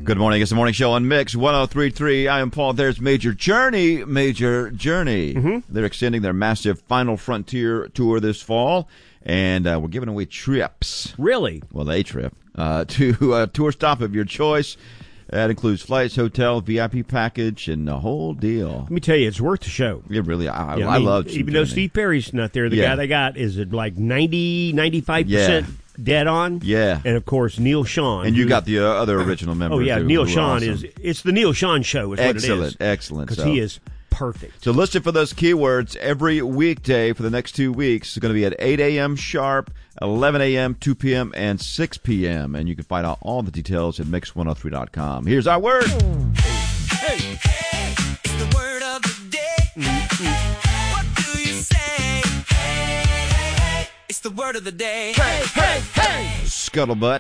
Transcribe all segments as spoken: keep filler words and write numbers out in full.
Good morning. It's the morning show on Mix one oh three point three. I am Paul. There's Major Journey. Major Journey. Mm-hmm. They're extending their massive Final Frontier tour this fall, and uh, we're giving away trips. Really? Well, a trip uh, to a tour stop of your choice. That includes flights, hotel, V I P package, and the whole deal. Let me tell you, it's worth the show. It really, I, yeah, I, I mean, love even Journey. though Steve Perry's not there, the yeah. guy they got is at like ninety, ninety-five percent. Yeah. Dead on, yeah, and of course Neil Sean, and you got the uh, other original members. Oh yeah, who, Neil who Sean awesome. is. It's the Neil Sean show. Is excellent, what it is. excellent, because so. he is perfect. So listen for those keywords every weekday for the next two weeks. It's going to be at eight a.m. sharp, eleven a.m., two p.m., and six p.m. And you can find out all the details at mix one oh three dot com. Here's our word. Hey, hey, it's the word of the day. Mm-hmm. What do you say? Hey, hey, hey, it's the word of the day. Hey, hey, hey. Scuttlebutt.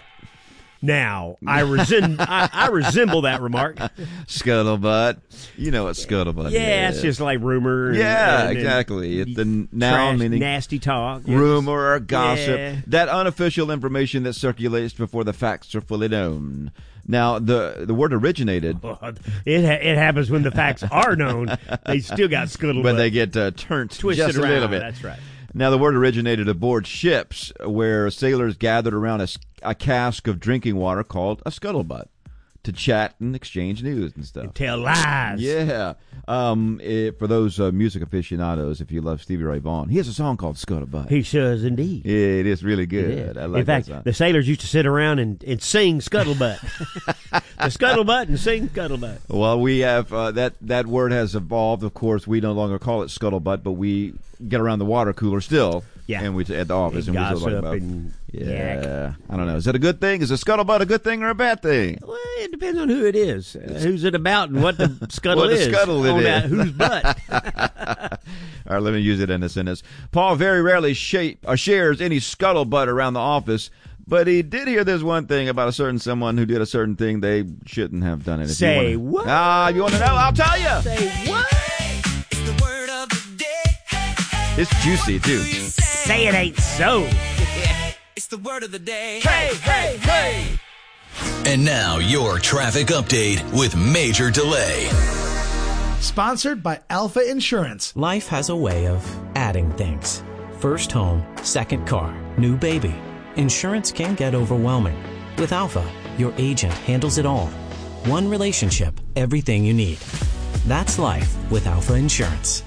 Now, I, resem- I, I resemble that remark. Scuttlebutt. You know what scuttlebutt yeah, is. it's just like rumor. And, yeah, and, and exactly. It's the noun trash, meaning nasty talk. Rumor or gossip. Yeah. That unofficial information that circulates before the facts are fully known. Now, the the word originated. It ha- it happens when the facts are known. They still got scuttlebutt. When they get uh, turned Twisted just around. a little bit. That's right. Now, the word originated aboard ships where sailors gathered around a, a cask of drinking water called a scuttlebutt to chat and exchange news and stuff. And tell lies. Yeah. Um, it, for those uh, music aficionados, if you love Stevie Ray Vaughan, he has a song called Scuttlebutt. He does indeed. Yeah, it is really good. I like In fact, that song. the sailors used to sit around and, and sing Scuttlebutt. The Scuttlebutt and sing Scuttlebutt. Well, we have uh, that that word has evolved. Of course, we no longer call it scuttlebutt, but we get around the water cooler still. Yeah. And we at the office and and we gossip talk about. and Yeah. yak. I don't know. Is that a good thing? Is a scuttlebutt a good thing or a bad thing? Well, it depends on who it is, uh, who's it about, and what the scuttle What the is. scuttle it on is. that whose butt. All right, let me use it in a sentence. Paul very rarely shape, uh, shares any scuttlebutt around the office, but he did hear this one thing about a certain someone who did a certain thing they shouldn't have done it. If Say you wanna, what? Ah, you want to know? I'll tell you. Say what? It's the word of the day. It's juicy, too. Say it ain't so. It's the word of the day. Hey, hey, hey. And now your traffic update with Major Delay. Sponsored by Alpha Insurance. Life has a way of adding things. First home, second car, new baby. Insurance can get overwhelming. With Alpha, your agent handles it all. One relationship, everything you need. That's life with Alpha Insurance.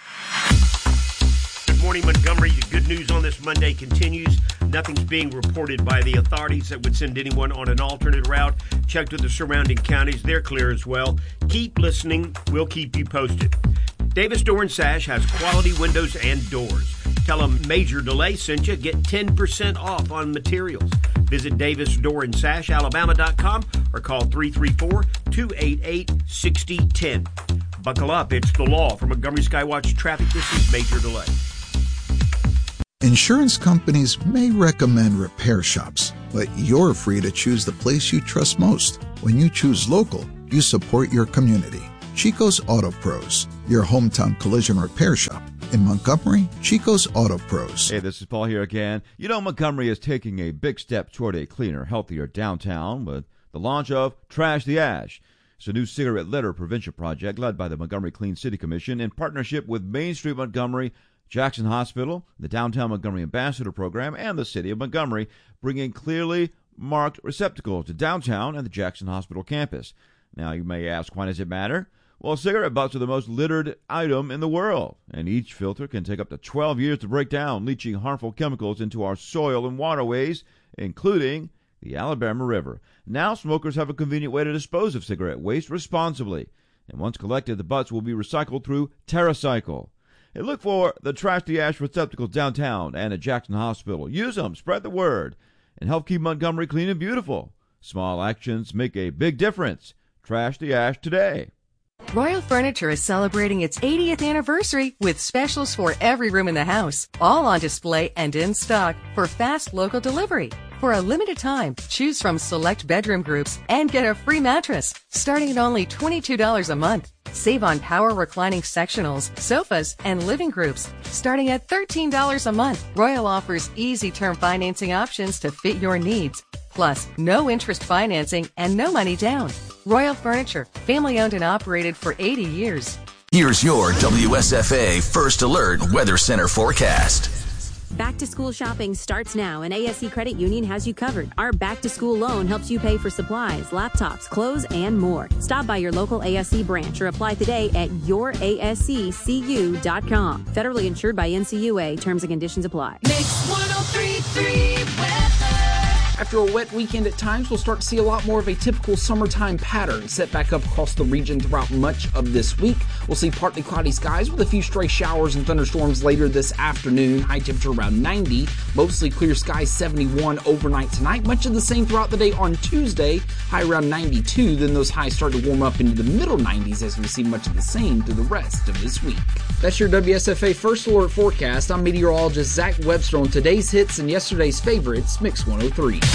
Good morning, Montgomery. The good news on this Monday continues. Nothing's being reported by the authorities that would send anyone on an alternate route. Check with the surrounding counties. They're clear as well. Keep listening. We'll keep you posted. Davis Door and Sash has quality windows and doors. Tell them Major Delay sent you. Get ten percent off on materials. Visit Davis Door and Sash Alabama dot com or call three three four, two eight eight, six zero one zero. Buckle up. It's the law. From Montgomery Skywatch Traffic, this is Major Delay. Insurance companies may recommend repair shops, but you're free to choose the place you trust most. When you choose local, you support your community. Chico's Auto Pros, your hometown collision repair shop. In Montgomery, Chico's Auto Pros. Hey, this is Paul here again. You know, Montgomery is taking a big step toward a cleaner, healthier downtown with the launch of Trash the Ash. It's a new cigarette litter prevention project led by the Montgomery Clean City Commission in partnership with Main Street Montgomery, Jackson Hospital, the Downtown Montgomery Ambassador Program, and the City of Montgomery, bringing clearly marked receptacles to downtown and the Jackson Hospital campus. Now, you may ask, why does it matter? Well, cigarette butts are the most littered item in the world, and each filter can take up to twelve years to break down, leaching harmful chemicals into our soil and waterways, including the Alabama River. Now, smokers have a convenient way to dispose of cigarette waste responsibly, and once collected, the butts will be recycled through TerraCycle. Hey, look for the Trash the Ash receptacles downtown and at Jackson Hospital. Use them, spread the word, and help keep Montgomery clean and beautiful. Small actions make a big difference. Trash the Ash today. Royal Furniture is celebrating its eightieth anniversary with specials for every room in the house, all on display and in stock for fast local delivery. For a limited time, choose from select bedroom groups and get a free mattress, starting at only twenty-two dollars a month. Save on power reclining sectionals, sofas, and living groups, starting at thirteen dollars a month. Royal offers easy term financing options to fit your needs, plus no interest financing and no money down. Royal Furniture, family owned and operated for eighty years. Here's your W S F A First Alert Weather Center forecast. Back to school shopping starts now, and A S C Credit Union has you covered. Our back to school loan helps you pay for supplies, laptops, clothes, and more. Stop by your local A S C branch or apply today at your A S C C U dot com. Federally insured by N C U A. Terms and conditions apply. Mix one oh three point three weather. After a wet weekend at times, we'll start to see a lot more of a typical summertime pattern set back up across the region throughout much of this week. We'll see partly cloudy skies with a few stray showers and thunderstorms later this afternoon. High temperature around ninety. Mostly clear skies, seventy-one overnight tonight. Much of the same throughout the day on Tuesday. High around ninety-two. Then those highs start to warm up into the middle nineties as we see much of the same through the rest of this week. That's your W S F A First Alert forecast. I'm meteorologist Zach Webster on today's hits and yesterday's favorites, Mix one oh three.